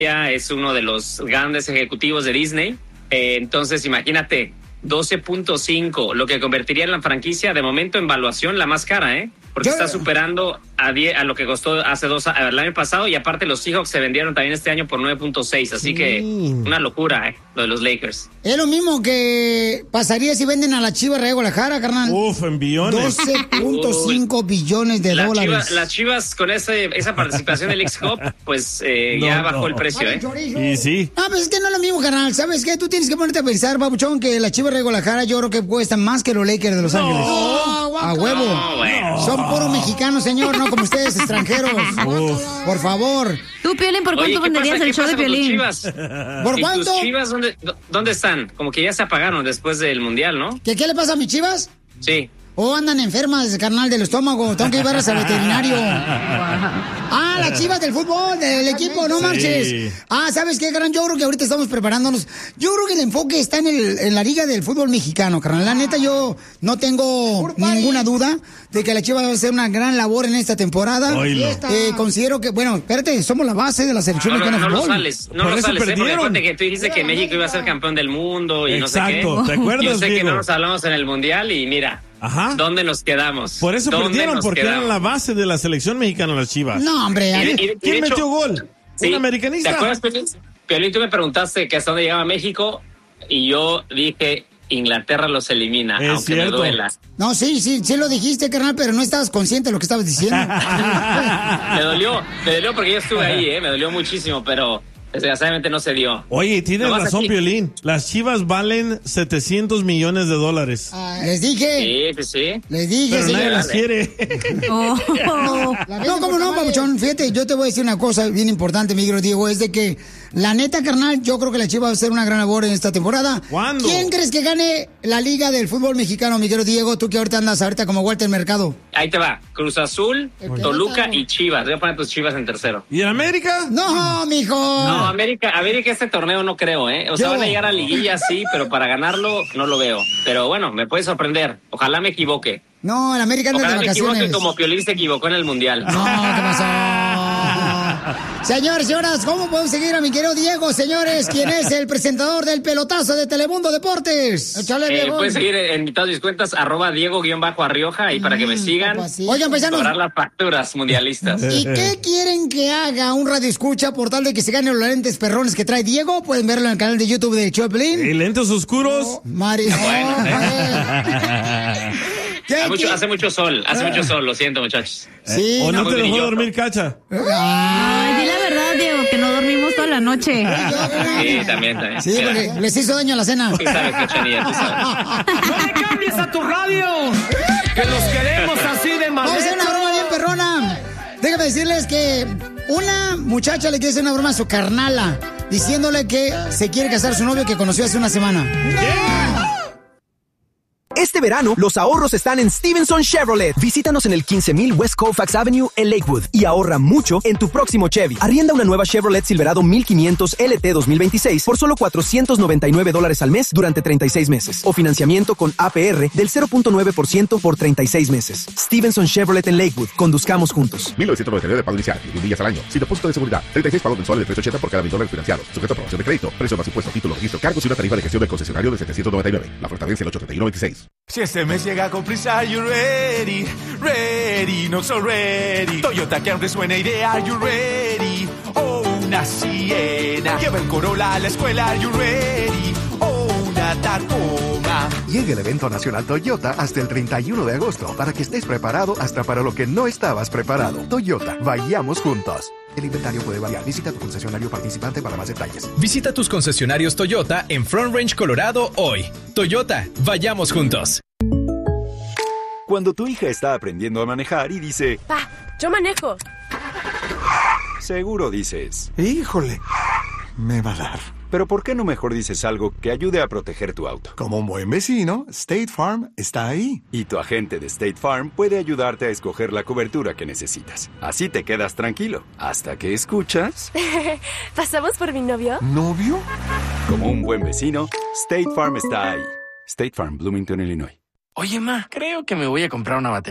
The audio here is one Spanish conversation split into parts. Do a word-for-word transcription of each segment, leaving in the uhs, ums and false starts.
es uno de los grandes ejecutivos de Disney. Eh, entonces, imagínate, doce punto cinco, lo que convertiría en la franquicia, de momento, en valuación, la más cara, ¿eh? Porque Yo... está superando a, diez, a lo que costó hace dos el año pasado, y aparte los Seahawks se vendieron también este año por nueve punto seis, así sí. que una locura, ¿eh? Lo de los Lakers. Es lo mismo que pasaría si venden a la Chivas de Guadalajara, carnal. Uf, en billones. doce punto cinco billones de la dólares. Chivas, las Chivas con ese, esa participación del X-Hop, pues eh, no, ya bajó no. el precio, ¿eh? Y sí. No, pues es que no es lo mismo, carnal. ¿Sabes qué? Tú tienes que ponerte a pensar, babuchón, que las Chivas de Guadalajara yo creo que cuestan más que los Lakers de Los Ángeles. No, a huevo. No, bueno. Son puros mexicanos, señor, no como ustedes, extranjeros. Uf. Por favor. Tú, Piolín, ¿por cuánto Oye, venderías pasa, el show de Piolín? Chivas? ¿Por ¿Y cuánto? tus Chivas dónde, dónde están? Como que ya se apagaron después del Mundial, ¿no? ¿Qué, qué le pasa a mis Chivas? Sí. O oh, andan enfermas, carnal, del estómago. Tengo que llevarlas al veterinario. Ah, las Chivas del fútbol, del equipo, no marches. Sí. Ah, ¿sabes qué, carnal? Yo creo que ahorita estamos preparándonos. Yo creo que el enfoque está en, el, en la liga del fútbol mexicano, carnal. La neta, yo no tengo ninguna duda de que la Chivas va a hacer una gran labor en esta temporada. Eh, considero que, bueno, espérate, somos la base de la selección no, no, mexicana no de fútbol. No lo sales, no Por lo sales, ¿eh? Porque acuérdate que tú dijiste que México iba a ser campeón del mundo y Exacto, no sé qué. ¿te acuerdas, Yo sé Diego? que no nos hablamos en el Mundial y mira. Ajá. ¿Dónde nos quedamos? Por eso perdieron, porque quedamos? eran la base de la selección mexicana las Chivas. No, hombre. Y, y, y ¿Quién hecho, metió gol? Sí, ¿Un americanista? ¿Te acuerdas, Piolín? Piolín, tú me preguntaste que hasta dónde llegaba México y yo dije Inglaterra los elimina, es aunque cierto. me duela. No, sí, sí, sí lo dijiste, carnal, pero no estabas consciente de lo que estabas diciendo. me dolió, me dolió porque yo estuve ahí, ¿eh? Me dolió muchísimo, pero desgraciadamente no se dio. Oye, tienes no razón, Piolín. Las Chivas valen setecientos millones de dólares. Ah, les dije. Sí, sí, sí. Les dije, pero sí. nadie las quiere. Oh. No, no, cómo no, papuchón. Fíjate, yo te voy a decir una cosa bien importante, mi querido Diego, es de que la neta, carnal, yo creo que la Chivas va a hacer una gran labor en esta temporada. ¿Cuándo? ¿Quién crees que gane la Liga del Fútbol Mexicano, mi querido Diego? Tú que ahorita andas ahorita como Walter Mercado. Ahí te va. Cruz Azul, Toluca y Chivas. Voy a poner tus Chivas en tercero. ¿Y en América? No, mijo. No, América, América este torneo no creo, ¿eh? O sea, yo. van a llegar a liguilla, sí, pero para ganarlo no lo veo. Pero bueno, me puede sorprender. Ojalá me equivoque. No, el América anda de vacaciones. Ojalá me equivoque como Piolín se equivocó en el Mundial. No, ¿qué pasó? Señores, señoras, ¿cómo podemos seguir a mi querido Diego, señores? ¿Quién es el presentador del pelotazo de Telemundo Deportes? Échale, eh, pueden seguir en todas mis cuentas, arroba Diego-Arrioja, y para que me sigan. Oigan, paisanos. Cobrar las facturas mundialistas. ¿Y qué quieren que haga un radio escucha por tal de que se ganen los lentes perrones que trae Diego? Pueden verlo en el canal de YouTube de Choplin. ¿Y lentes oscuros? Oh, Mari. Bueno, oh, eh. Hace mucho, hace mucho sol, hace mucho sol, lo siento, muchachos. Sí, ¿O no, no te dejó dormir, Cacha? Ay, di la verdad, Diego, que no dormimos toda la noche. Sí, también, también. Sí, porque les hizo daño a la cena. Tú sabes, Cachanilla, tú sabes. ¡No le cambies a tu radio! ¡Que los queremos así de mal! Vamos a hacer una broma bien perrona. Déjame decirles que una muchacha le quiere hacer una broma a su carnala, diciéndole que se quiere casar su novio que conoció hace una semana. ¿Qué? Este verano, los ahorros están en Stevenson Chevrolet. Visítanos en el quince mil West Colfax Avenue en Lakewood y ahorra mucho en tu próximo Chevy. Arrienda una nueva Chevrolet Silverado mil quinientos L T dos mil veintiséis por solo cuatrocientos noventa y nueve dólares al mes durante treinta y seis meses. O financiamiento con A P R del cero punto nueve por ciento por treinta y seis meses. Stevenson Chevrolet en Lakewood. Conduzcamos juntos. mil novecientos noventa y nueve de pago inicial y mil millas al año. Sin depósito de seguridad. treinta y seis pagos mensuales de trescientos ochenta por cada mil dólares financiados. Sujeto a aprobación de crédito. Precio más impuesto, título, registro, cargos y una tarifa de gestión del concesionario de setecientos noventa y nueve. La oferta vence el ocho treinta y uno veintiséis. Si este mes llega con prisa, are you ready? Ready, not so ready. Toyota que aún resuena y de are you ready? Oh, una Siena. Lleva el Corolla a la escuela, are you ready? Oh, una Tacoma. Llega el evento nacional Toyota hasta el treinta y uno de agosto para que estés preparado hasta para lo que no estabas preparado. Toyota, vayamos juntos. El inventario puede variar. Visita tu concesionario participante para más detalles. Visita tus concesionarios Toyota en Front Range, Colorado hoy. Toyota, vayamos juntos. Cuando tu hija está aprendiendo a manejar y dice... Pa, yo manejo. Seguro dices... Híjole, me va a dar. Pero ¿por qué no mejor dices algo que ayude a proteger tu auto? Como un buen vecino, State Farm está ahí. Y tu agente de State Farm puede ayudarte a escoger la cobertura que necesitas. Así te quedas tranquilo, hasta que escuchas... ¿Pasamos por mi novio? ¿Novio? Como un buen vecino, State Farm está ahí. State Farm, Bloomington, Illinois. Oye, ma, creo que me voy a comprar una batería.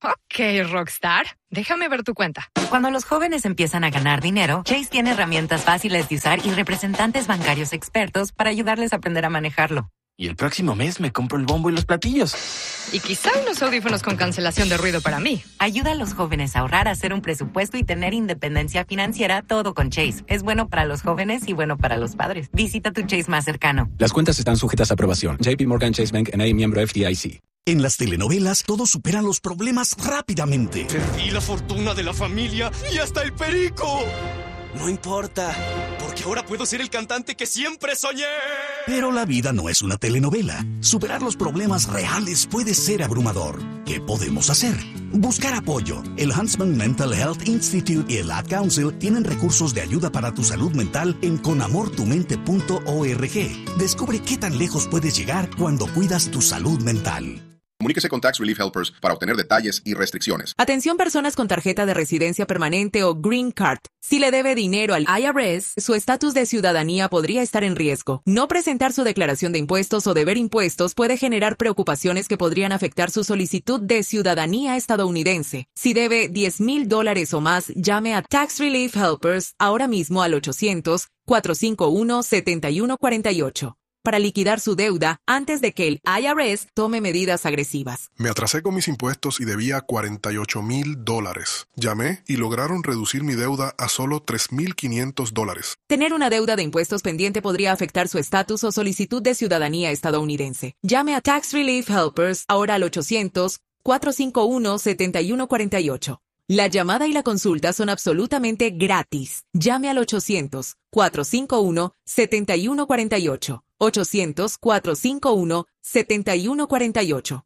Ok, Rockstar, déjame ver tu cuenta. Cuando los jóvenes empiezan a ganar dinero, Chase tiene herramientas fáciles de usar y representantes bancarios expertos para ayudarles a aprender a manejarlo. Y el próximo mes me compro el bombo y los platillos. Y quizá unos audífonos con cancelación de ruido para mí. Ayuda a los jóvenes a ahorrar, a hacer un presupuesto y tener independencia financiera, todo con Chase. Es bueno para los jóvenes y bueno para los padres. Visita tu Chase más cercano. Las cuentas están sujetas a aprobación. J P Morgan Chase Bank N A, miembro F D I C. En las telenovelas, todos superan los problemas rápidamente. Perdí la fortuna de la familia y hasta el perico. No importa, porque ahora puedo ser el cantante que siempre soñé. Pero la vida no es una telenovela. Superar los problemas reales puede ser abrumador. ¿Qué podemos hacer? Buscar apoyo. El Huntsman Mental Health Institute y el Ad Council tienen recursos de ayuda para tu salud mental en con amor tu mente punto org. Descubre qué tan lejos puedes llegar cuando cuidas tu salud mental. Comuníquese con Tax Relief Helpers para obtener detalles y restricciones. Atención personas con tarjeta de residencia permanente o Green Card. Si le debe dinero al I R S, su estatus de ciudadanía podría estar en riesgo. No presentar su declaración de impuestos o deber impuestos puede generar preocupaciones que podrían afectar su solicitud de ciudadanía estadounidense. Si debe diez mil dólares o más, llame a Tax Relief Helpers ahora mismo al ochocientos, cuatrocientos cincuenta y uno, setenta y uno cuarenta y ocho. Para liquidar su deuda antes de que el I R S tome medidas agresivas. Me atrasé con mis impuestos y debía cuarenta y ocho mil dólares. Llamé y lograron reducir mi deuda a solo tres mil quinientos dólares. Tener una deuda de impuestos pendiente podría afectar su estatus o solicitud de ciudadanía estadounidense. Llame a Tax Relief Helpers ahora al ochocientos, cuatrocientos cincuenta y uno, setenta y uno cuarenta y ocho. La llamada y la consulta son absolutamente gratis. Llame al ochocientos, cuatrocientos cincuenta y uno, setenta y uno cuarenta y ocho. ochocientos, cuatrocientos cincuenta y uno, setenta y uno cuarenta y ocho.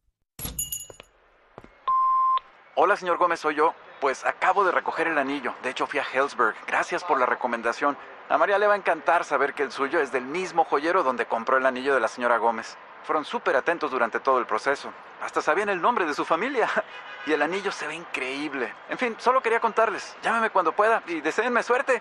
Hola, señor Gómez, soy yo. Pues acabo de recoger el anillo. De hecho, fui a Helzberg. Gracias por la recomendación. A María le va a encantar saber que el suyo es del mismo joyero donde compró el anillo de la señora Gómez. Fueron súper atentos durante todo el proceso. Hasta sabían el nombre de su familia. Y el anillo se ve increíble. En fin, solo quería contarles. Llámeme cuando pueda y deséenme suerte.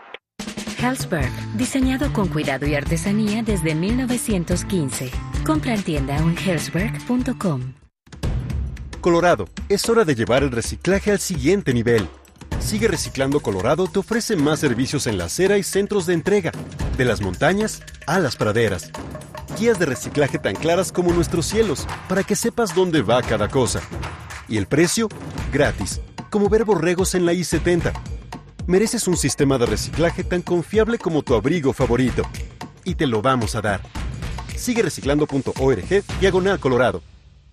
Helzberg, diseñado con cuidado y artesanía desde mil novecientos quince. Compra en tienda o en helzberg punto com. Colorado, es hora de llevar el reciclaje al siguiente nivel. Sigue Reciclando Colorado te ofrece más servicios en la acera y centros de entrega, de las montañas a las praderas. Guías de reciclaje tan claras como nuestros cielos, para que sepas dónde va cada cosa. Y el precio, gratis, como ver borregos en la I setenta. Mereces un sistema de reciclaje tan confiable como tu abrigo favorito. Y te lo vamos a dar. Sigue reciclando punto org, diagonal Colorado.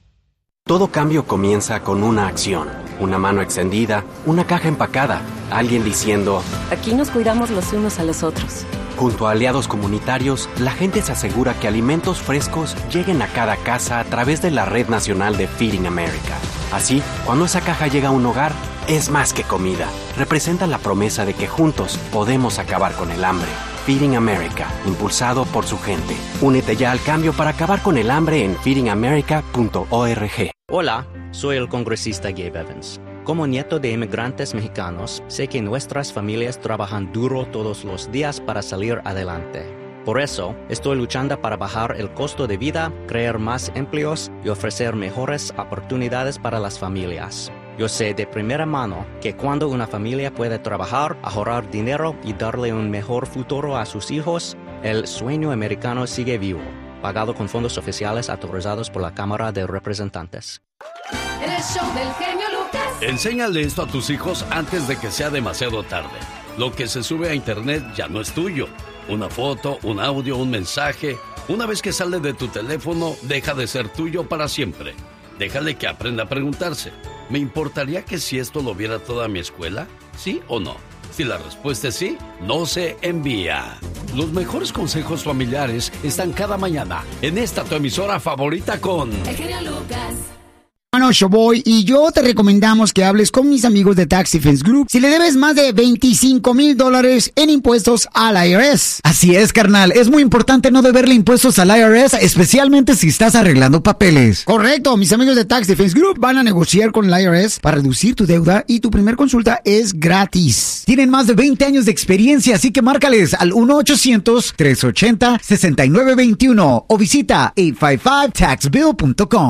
Todo cambio comienza con una acción. Una mano extendida, una caja empacada, alguien diciendo: aquí nos cuidamos los unos a los otros. Junto a aliados comunitarios, la gente se asegura que alimentos frescos lleguen a cada casa a través de la Red Nacional de Feeding America. Así, cuando esa caja llega a un hogar, es más que comida. Representa la promesa de que juntos podemos acabar con el hambre. Feeding America, impulsado por su gente. Únete ya al cambio para acabar con el hambre en feeding america punto org. Hola, soy el congresista Gabe Evans. Como nieto de inmigrantes mexicanos, sé que nuestras familias trabajan duro todos los días para salir adelante. Por eso, estoy luchando para bajar el costo de vida, crear más empleos y ofrecer mejores oportunidades para las familias. Yo sé de primera mano que cuando una familia puede trabajar, ahorrar dinero y darle un mejor futuro a sus hijos, el sueño americano sigue vivo, pagado con fondos oficiales autorizados por la Cámara de Representantes. En el show del genio Lucas. Enséñale esto a tus hijos antes de que sea demasiado tarde. Lo que se sube a internet ya no es tuyo. Una foto, un audio, un mensaje. Una vez que sale de tu teléfono, deja de ser tuyo para siempre. Déjale que aprenda a preguntarse: ¿me importaría que si esto lo viera toda mi escuela? ¿Sí o no? Si la respuesta es sí, no se envía. Los mejores consejos familiares están cada mañana en esta tu emisora favorita con... El genio Lucas. Bueno, Showboy, y yo te recomendamos que hables con mis amigos de Tax Defense Group si le debes más de veinticinco mil dólares en impuestos al I R S. Así es, carnal. Es muy importante no deberle impuestos al I R S, especialmente si estás arreglando papeles. Correcto. Mis amigos de Tax Defense Group van a negociar con el I R S para reducir tu deuda y tu primer consulta es gratis. Tienen más de veinte años de experiencia, así que márcales al uno ochocientos, tres ochenta, sesenta y nueve veintiuno o visita ocho cinco cinco tax bill punto com.